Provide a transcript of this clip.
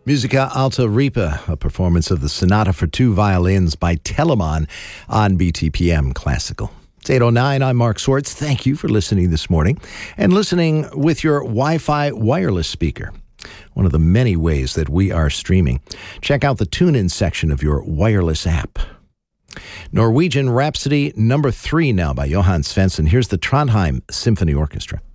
Musica Alta Ripa, a performance of the Sonata for Two Violins by Telemann on BTPM Classical. It's 8:09. I'm Mark Swartz. Thank you for listening this morning and listening with your Wi-Fi wireless speaker. One of the many ways that we are streaming. Check out the tune-in section of your wireless app. Norwegian Rhapsody number 3 now by Johan Svensson. Here's the Trondheim Symphony Orchestra.